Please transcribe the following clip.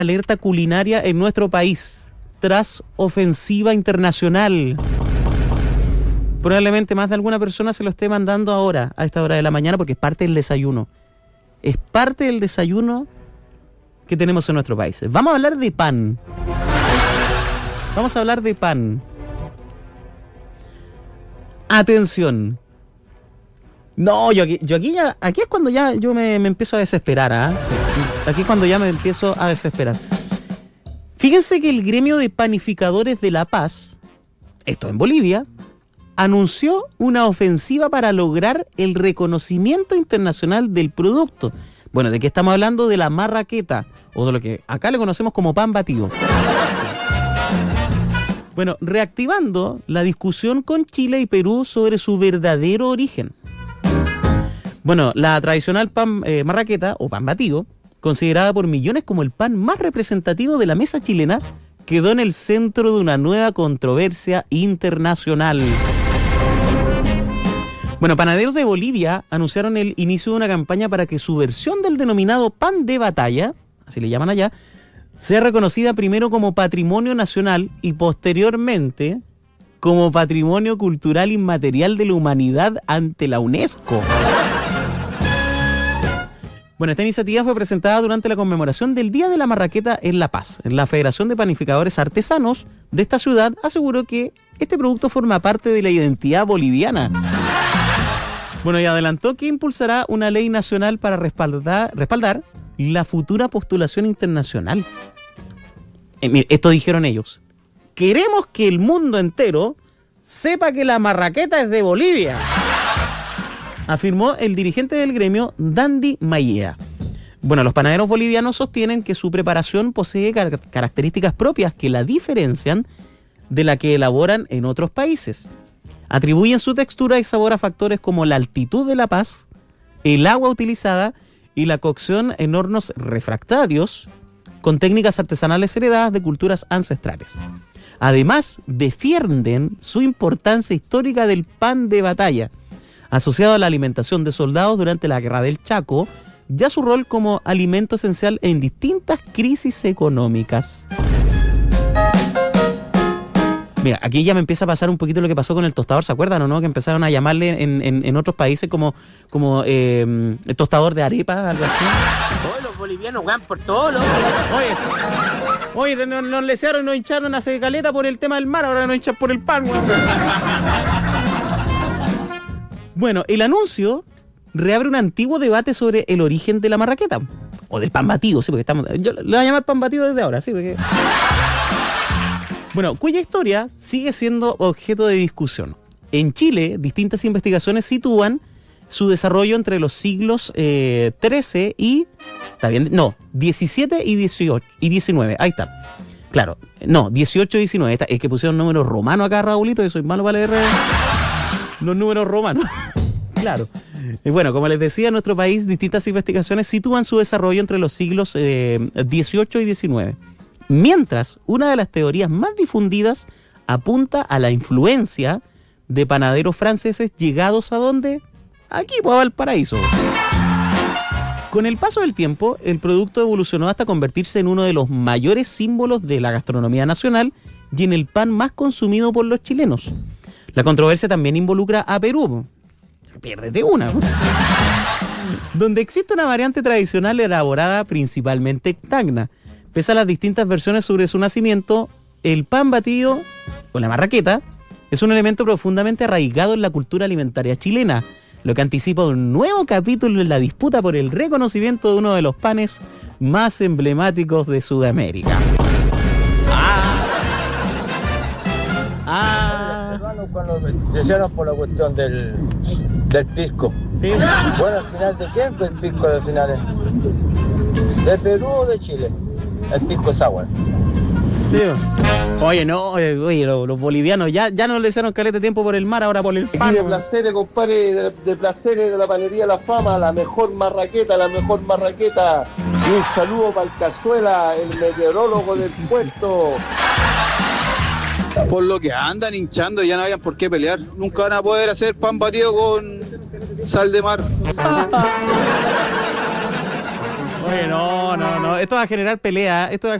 alerta culinaria en nuestro país tras ofensiva internacional. Probablemente más de alguna persona se lo esté mandando ahora, a esta hora de la mañana, porque es parte del desayuno. Es parte del desayuno que tenemos en nuestro país. Vamos a hablar de pan. Vamos a hablar de pan. Atención. No, aquí es cuando ya yo me empiezo a desesperar, ¿ah? Sí. Aquí es cuando ya me empiezo a desesperar. Fíjense que el gremio de panificadores de La Paz, esto en Bolivia, anunció una ofensiva para lograr el reconocimiento internacional del producto. Bueno, ¿de qué estamos hablando? De la marraqueta, o de lo que acá le conocemos como pan batido. Bueno, reactivando la discusión con Chile y Perú sobre su verdadero origen. Bueno, la tradicional pan marraqueta, o pan batido, considerada por millones como el pan más representativo de la mesa chilena, quedó en el centro de una nueva controversia internacional. Bueno, panaderos de Bolivia anunciaron el inicio de una campaña para que su versión del denominado pan de batalla, así le llaman allá, sea reconocida primero como patrimonio nacional y posteriormente como patrimonio cultural inmaterial de la humanidad ante la UNESCO. Bueno, esta iniciativa fue presentada durante la conmemoración del Día de la Marraqueta en La Paz. La Federación de Panificadores Artesanos de esta ciudad aseguró que este producto forma parte de la identidad boliviana. Bueno, y adelantó que impulsará una ley nacional para respaldar la futura postulación internacional. Esto dijeron ellos. Queremos que el mundo entero sepa que la marraqueta es de Bolivia, afirmó el dirigente del gremio, Dandy Mayea. Bueno, los panaderos bolivianos sostienen que su preparación posee características propias que la diferencian de la que elaboran en otros países. Atribuyen su textura y sabor a factores como la altitud de La Paz, el agua utilizada y la cocción en hornos refractarios con técnicas artesanales heredadas de culturas ancestrales. Además, defienden su importancia histórica del pan de batalla, asociado a la alimentación de soldados durante la Guerra del Chaco, y a su rol como alimento esencial en distintas crisis económicas. Mira, aquí ya me empieza a pasar un poquito lo que pasó con el tostador, ¿se acuerdan o no? Que empezaron a llamarle en otros países como el tostador de arepa, algo así. Todos los bolivianos van por todos los... Oye, nos lesearon y nos hincharon hace caleta por el tema del mar, ahora nos hinchan por el pan, güey. Bueno, el anuncio reabre un antiguo debate sobre el origen de la marraqueta, o del pan batido, sí, porque yo le voy a llamar pan batido desde ahora, sí, porque... Bueno, cuya historia sigue siendo objeto de discusión. En Chile, distintas investigaciones sitúan su desarrollo entre los siglos XIII y... ¿Está bien? No, 17 y 18 y 19. Ahí está. Claro, no, 18 y 19. Es que pusieron números romanos acá, Raulito, y soy malo para leer los números romanos. Claro. Bueno, como les decía, en nuestro país, distintas investigaciones sitúan su desarrollo entre los siglos XVIII y XIX. Mientras, una de las teorías más difundidas apunta a la influencia de panaderos franceses llegados a ¿dónde? Aquí, pues, a Valparaíso. Con el paso del tiempo, el producto evolucionó hasta convertirse en uno de los mayores símbolos de la gastronomía nacional y en el pan más consumido por los chilenos. La controversia también involucra a Perú. Se pierde de una. Donde existe una variante tradicional elaborada principalmente en Tacna. Pese a las distintas versiones sobre su nacimiento, el pan batido, o la marraqueta, es un elemento profundamente arraigado en la cultura alimentaria chilena, lo que anticipa un nuevo capítulo en la disputa por el reconocimiento de uno de los panes más emblemáticos de Sudamérica. Cuando desearon por la cuestión del pisco. Sí. Bueno, al final, ¿de quién fue el pisco al final? ¿De Perú o de Chile? El pisco sour. Sí. Oye, no, los bolivianos ya no le hicieron caleta de tiempo por el mar, ahora por el pan. Aquí de Placeres, compadre, de Placeres, de la panería La Fama, la mejor marraqueta. Y un saludo para el Cazuela, el meteorólogo del puerto. Por lo que andan hinchando, ya no hayan por qué pelear. Nunca van a poder hacer pan batido con sal de mar. Oye, no. Esto va a generar pelea. Esto va a